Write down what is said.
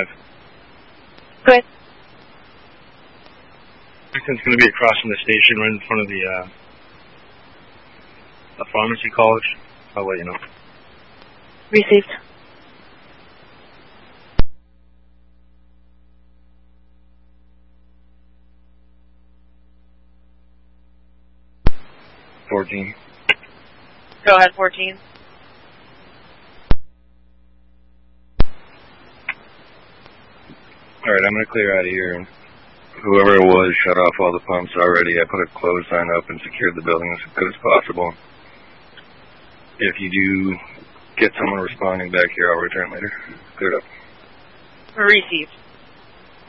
Good. It's going to be across from the station, right in front of the pharmacy college. I'll let you know. Received. $14. Go ahead, 14. Alright, I'm going to clear out of here. Whoever it was shut off all the pumps already. I put a close sign up and secured the building as good as possible. If you do get someone responding back here, I'll return later. Cleared up. Received.